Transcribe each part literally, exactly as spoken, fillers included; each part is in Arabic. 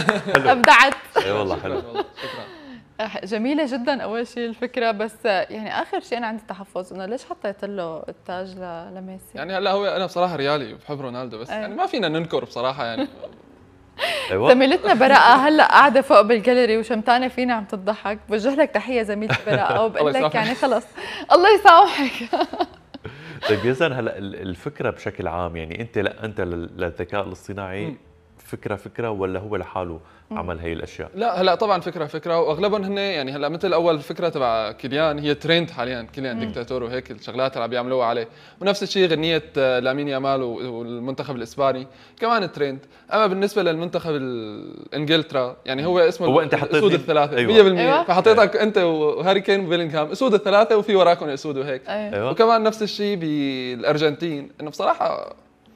ابدعت. اي والله حلو. شكرا. جميلة جدا أول شيء الفكرة، بس يعني آخر شيء أنا عندي تحفظ إنه ليش حطيت له التاج لميسي؟ يعني هلا هو انا بصراحه ريالي بحب رونالدو، بس أي. يعني ما فينا ننكر بصراحه يعني. ايوه زميلتنا براءة هلا قاعدة فوق بالجاليري وشمتانة فينا عم تضحك، بوجه لك تحية زميلتي براءة وبقول الله لك يسامحك. يعني خلص الله يسامحك. طيب يزن، هلا ال- الفكره بشكل عام، يعني انت لا انت لل- للذكاء الاصطناعي مم. فكره فكره ولا هو لحاله عمل هي الاشياء؟ لا هلا طبعا فكره فكره واغلبهم هن يعني هلا مثل اول الفكره تبع كيليان هي ترند حاليا، كيليان ديكتاتور وهيك الشغلات اللي عم بيعملوها عليه، ونفس الشيء غنيه آه، لامين يامال والمنتخب الاسباني كمان ترند. اما بالنسبه للمنتخب ال- انجلترا يعني هو اسمه هو أنت حطيت الاسود لي- الثلاثه أيوة. مية بالمية. أيوة. فحطيتك انت وهاري كين وبيلينغهام اسود الثلاثه، وفي وراكم اسود وهيك. أيه. ايوه وكمان نفس الشيء بالارجنتين، انه بصراحه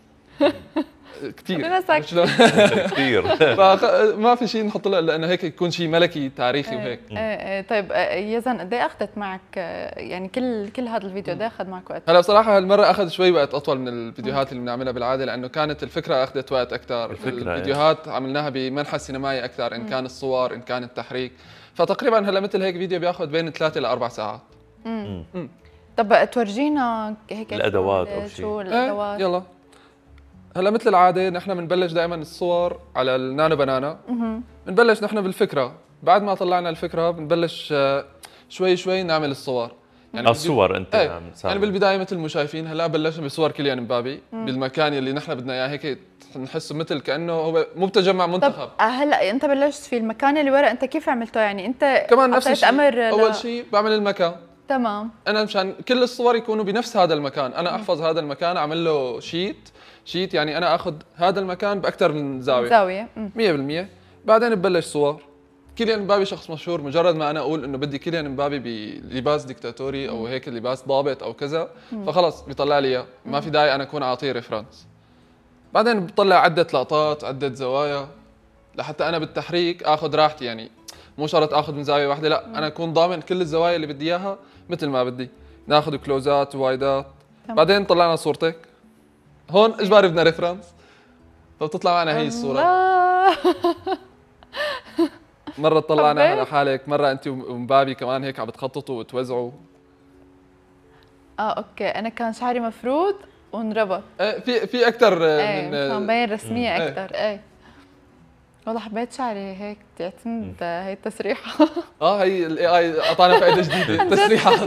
كثير خلينا ساكتين. كثير. فما في شيء نحط له الا انه هيك يكون شيء ملكي تاريخي وهيك. ايه ايه طيب آه، يزن قد ايه اخذت معك آه، يعني كل كل هذا الفيديو قد ايه اخذ معك وقت؟ هلا بصراحة هالمرة أخذ شوي وقت أطول من الفيديوهات اللي بنعملها بالعادة، لأنه كانت الفكرة أخذت وقت أكثر. الفكرة الفيديوهات عملناها بمنحى سينمائي أكثر، إن كان الصور إن كان التحريك، فتقريبا هلا مثل هيك فيديو بياخذ بين ثلاثة لأربع ساعات. امم طب تورجينا هيك الأدوات أو شو- شيء. شو إيه الادوات؟ يلا. هلا مثل العادة نحن بنبلش دائما الصور على النانو بنانا. بنبلش نحن بالفكرة، بعد ما طلعنا الفكرة بنبلش آه، شوي شوي نعمل الصور. يعني الصور انت ايه عم يعني بالبدايه مثل ما شايفين هلا بلشنا بصور كيليان مبابي بالمكان اللي نحن بدنا اياه، هيك نحسه مثل كانه هو مو بتجمع منتخب. طب آه، هلا انت بلشت في المكان اللي ورا، انت كيف عملته يعني؟ انت كمان نفس حطيت الشيء، امر ل- اول شيء بعمل المكان تمام انا مشان كل الصور يكونوا بنفس هذا المكان، انا احفظ هذا المكان، اعمل له شيت شيت يعني انا اخذ هذا المكان باكثر من زاويه زاويه مم. مية بالمية. بعدين ببلش صور. كيليان مبابي شخص مشهور، مجرد ما انا اقول انه بدي كيليان مبابي بلباس ديكتاتوري او هيك لباس ضابط او كذا، فخلص بيطلع لي اياه، ما في داعي انا اكون اعطيه ريفرنس. بعدين بطلع عده لقطات عده زوايا لحتى انا بالتحريك اخذ راحتي، يعني مو شرط اخذ من زاويه واحده، لا انا اكون ضامن كل الزوايا اللي بدي اياها مثل ما بدي. ناخذ كلوزات وايدات. بعدين طلعنا صورتك هون، اجباري بدنا ريفرنس، فبتطلع معنا هي الصوره. الله. مرة طلعنا حبيت. على حالك، مرة أنت ومبابي كمان هيك عم بتخططوا وتوزعوا. اه اوكي، انا كان شعري مفرود وانربط. ايه في في أكثر ايه من كان مبين رسميه ايه. اكثر. ايه والله حبيت شعري هيك، تعتمد هي التسريحه. اه هي الاي اي اعطانا فائدة جديدة تسريحات.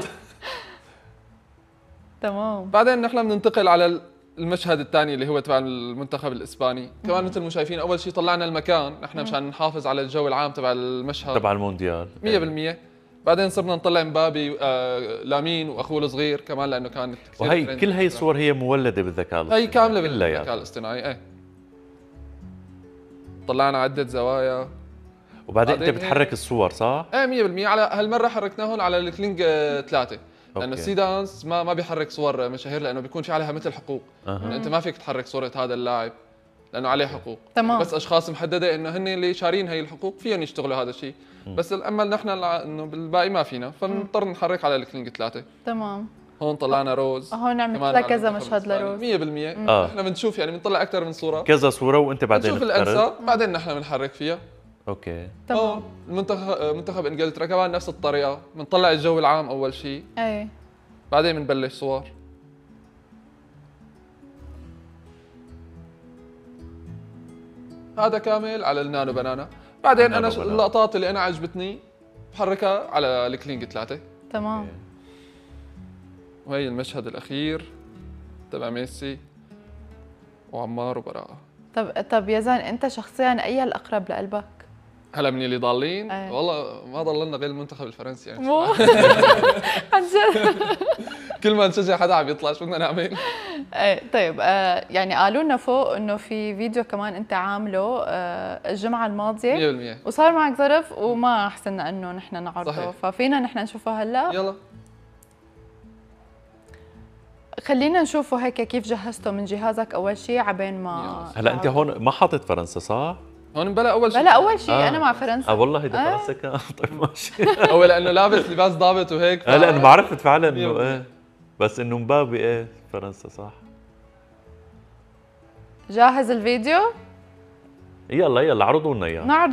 تمام. بعدين نحن بننتقل على المشهد الثاني اللي هو تبع المنتخب الإسباني، كمان مثل ما شايفين أول شيء طلعنا المكان نحن مشان نحافظ على الجو العام تبع المشهد تبع المونديال مية بالمية. بعدين صرنا نطلع مبابي آه لامين واخوه الصغير كمان لانه كانت كثير وهي ترند. كل هي الصور هي مولده بالذكاء الاصطناعي، هي كامله كلها بالذكاء يعني. الاصطناعي. ايه طلعنا عده زوايا. وبعدين انت بعدين بتحرك هيك. الصور صح؟ ايه مية بالمية. على هالمره حركناهم على الكلينج ثلاثة، لانه أوكي. السيدانس ما ما بيحرك صور مشاهير لانه بيكون في عليها مثل حقوق. أها. يعني انت ما فيك تحرك صوره هذا اللاعب لانه عليه حقوق. تمام. يعني بس اشخاص محدده انه هن اللي شارين هي الحقوق فيهم يشتغلوا هذا الشيء، بس اما نحن الع- انه بالباقي ما فينا، فبنضطر نحرك على الكلينج ثلاثة. تمام. هون طلعنا روز. هون عملت كمان لها على كذا المنتخب مشهد الإسباني. لروز. مية بالمية. آه. احنا بنشوف يعني بنطلع اكثر من صوره، كذا صوره وانت بعدين بنشوف بتقرر. الانسب بعدين نحن بنحرك فيها. اوكي تمام. اه المنتخب منتخب انجلترا كمان نفس الطريقه، بنطلع الجو العام اول شيء، ايه بعدين بنبلش صور. هذا كامل على النانو بنانا. بعدين النانو انا ش- بنانا. اللقطات اللي انا عجبتني بحركها على الكلينج ثلاثة. تمام. وهي المشهد الاخير تبع ميسي وعمار وبراءة. طب طب يزن، انت شخصيا اي الاقرب لقلبك؟ هلا من اللي ضالين أيه. والله ما ضل لنا غير المنتخب الفرنسي يعني. مو عن جد. كل ما نشجع حدا عم يطلع شو بدنا نعمل؟ ايه طيب آه يعني قالوا لنا فوق انه في فيديو كمان انت عامله آه الجمعه الماضيه مية بالمية. وصار معك ظرف وما احسننا انه نحن نعرضه، صحيح. ففينا نحن نشوفه هلا. يلا خلينا نشوفه هيك كيف جهزته من جهازك اول شيء عبين ما هلا انت هون ما حاطط فرنسا صح؟ هون بلا اول شيء. بلا اول شيء آه. انا مع فرنسا. اه والله اذا آه. فرنسا كان طيب ماشي. هو لانه لابس لباس ضابط وهيك ف... اه لانه ما عرفت فعلا مية انه بالمية. ايه، بس انه مبابي ايه فرنسا صح. جاهز الفيديو؟ يلا يلا عرضوا لنا اياه. نعرض